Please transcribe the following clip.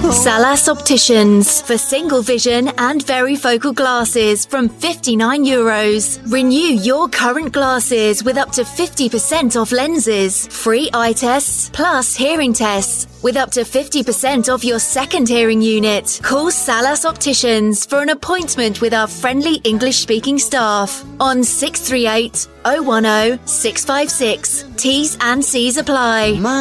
Salas Opticians for single vision and varifocal glasses from €59. Renew your current glasses with up to 50% off lenses, free eye tests, plus hearing tests, with up to 50% off your second hearing unit. Call Salas Opticians for an appointment with our friendly English-speaking staff on 638 010 656. T's and C's apply.